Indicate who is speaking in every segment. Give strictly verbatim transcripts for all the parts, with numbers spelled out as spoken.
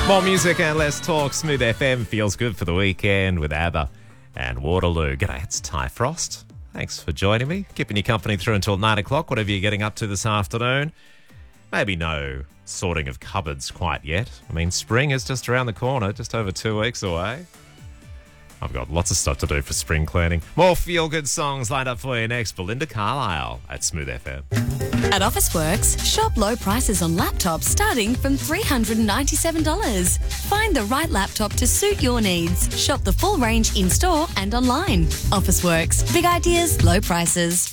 Speaker 1: More music and less talk. Smooth F M feels good for the weekend with ABBA and Waterloo. G'day, it's Ty Frost. Thanks for joining me. Keeping you company through until nine o'clock, whatever you're getting up to this afternoon. Maybe no sorting of cupboards quite yet. I mean, spring is just around the corner, just over two weeks away. I've got lots of stuff to do for spring cleaning. More feel-good songs lined up for you next. Belinda Carlisle at Smooth F M.
Speaker 2: At Officeworks, shop low prices on laptops starting from three hundred ninety-seven dollars. Find the right laptop to suit your needs. Shop the full range in-store and online. Officeworks. Big ideas, low prices.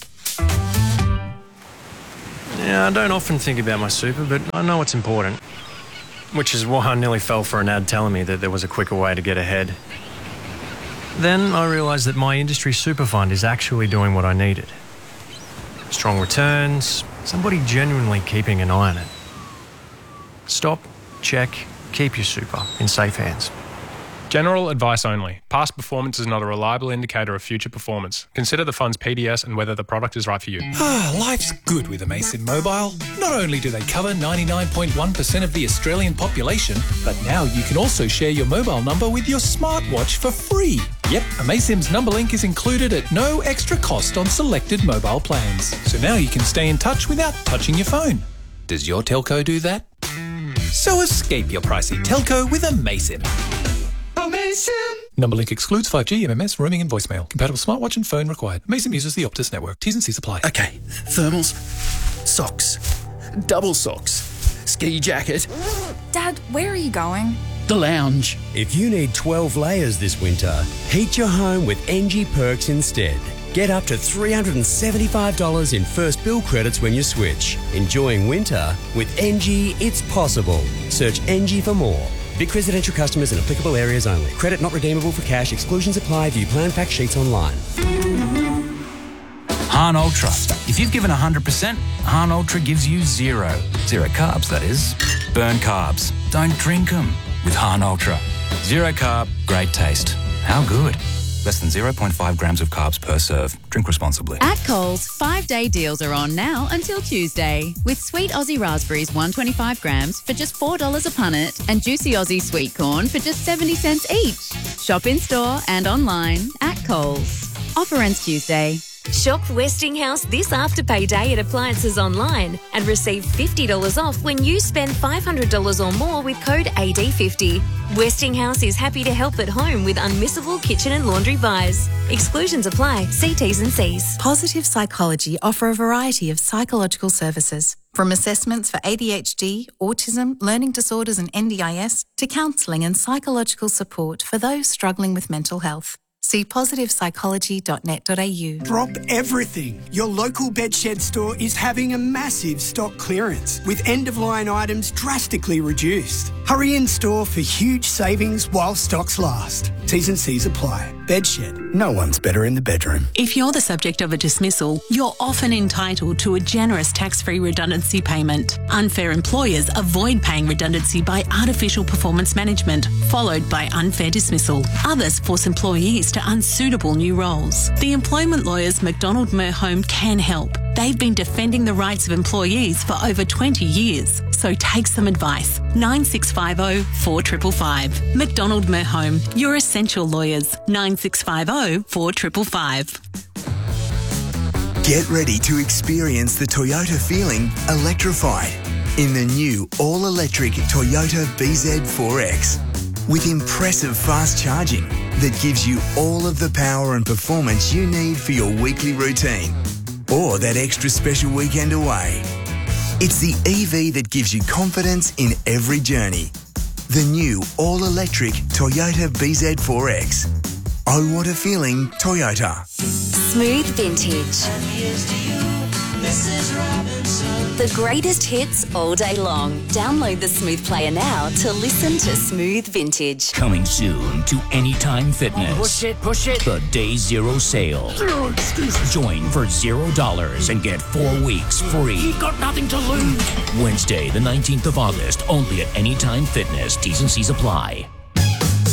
Speaker 3: Yeah, I don't often think about my super, but I know it's important. Which is why I nearly fell for an ad telling me that there was a quicker way to get ahead. Then I realised that my industry super fund is actually doing what I needed. Strong returns, somebody genuinely keeping an eye on it. Stop, check, keep your super in safe hands.
Speaker 4: General advice only. Past performance is not a reliable indicator of future performance. Consider the fund's P D S and whether the product is right for you.
Speaker 5: Ah, life's good with Amaysim Mobile. Not only do they cover ninety-nine point one percent of the Australian population, but now you can also share your mobile number with your smartwatch for free. Yep, Amaysim's number link is included at no extra cost on selected mobile plans. So now you can stay in touch without touching your phone. Does your telco do that? So escape your pricey telco with Amaysim. Amaysim! Number link excludes five G, M M S, roaming and voicemail. Compatible smartwatch and phone required. Amaysim uses the Optus network. T's and C's apply.
Speaker 6: Okay, thermals, socks, double socks, ski jacket.
Speaker 7: Dad, where are you going?
Speaker 6: The lounge.
Speaker 8: If you need twelve layers this winter, heat your home with N G Perks instead. Get up to three hundred seventy-five dollars in first bill credits when you switch. Enjoying winter with N G, it's possible. Search N G for more. Vic residential customers in applicable areas only. Credit not redeemable for cash. Exclusions apply. View plan fact sheets online.
Speaker 9: Hahn Ultra. If you've given one hundred percent, Hahn Ultra gives you zero. Zero carbs, that is. Burn carbs. Don't drink them with Hahn Ultra. Zero carb, great taste. How good? Less than zero point five grams of carbs per serve. Drink responsibly.
Speaker 2: At Coles, five-day deals are on now until Tuesday. With sweet Aussie raspberries, one hundred twenty-five grams for just four dollars a punnet, and juicy Aussie sweet corn for just seventy cents each. Shop in-store and online at Coles. Offer ends Tuesday.
Speaker 10: Shop Westinghouse this Afterpay Day at Appliances Online and receive fifty dollars off when you spend five hundred dollars or more with code A D fifty. Westinghouse is happy to help at home with unmissable kitchen and laundry buys. Exclusions apply. See T's and C's.
Speaker 11: Positive Psychology offer a variety of psychological services, from assessments for A D H D, autism, learning disorders and N D I S, to counselling and psychological support for those struggling with mental health. See positive psychology dot net dot a u.
Speaker 12: Drop everything. Your local Bedshed store is having a massive stock clearance with end-of-line items drastically reduced. Hurry in store for huge savings while stocks last. T's and C's apply. Bedshed. No one's better in the bedroom.
Speaker 13: If you're the subject of a dismissal, you're often entitled to a generous tax-free redundancy payment. Unfair employers avoid paying redundancy by artificial performance management, followed by unfair dismissal. Others force employees to unsuitable new roles. The employment lawyers McDonald Merhome can help. They've been defending the rights of employees for over twenty years. So take some advice. nine six five zero, four five five five. McDonald Merhome, your essential lawyers. nine six five zero, four five five five.
Speaker 14: Get ready to experience the Toyota feeling electrified in the new all-electric Toyota B Z four X. With impressive fast charging that gives you all of the power and performance you need for your weekly routine or that extra special weekend away. It's the E V that gives you confidence in every journey. The new all-electric Toyota B Z four X. Oh, what a feeling, Toyota.
Speaker 10: Smooth Vintage. The greatest hits all day long. Download the Smooth Player now to listen to Smooth Vintage.
Speaker 15: Coming soon to Anytime Fitness.
Speaker 16: Push it, push it.
Speaker 15: The Day Zero Sale.
Speaker 16: Zero excuses.
Speaker 15: Join for zero dollars and get four weeks free.
Speaker 16: You've got nothing to lose.
Speaker 15: Wednesday, the nineteenth of August, only at Anytime Fitness. T's and C's apply.